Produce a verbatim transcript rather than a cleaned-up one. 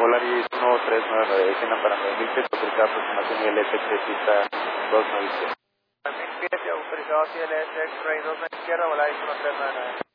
Polaris uno tres nueve nueve, escena para nueve mil pies, autorizada aproximación I L S trescientos dos nueve siete. nueve mil pies, autorizado I L S X-Ray dos izquierda, Polaris uno tres nueve nueve.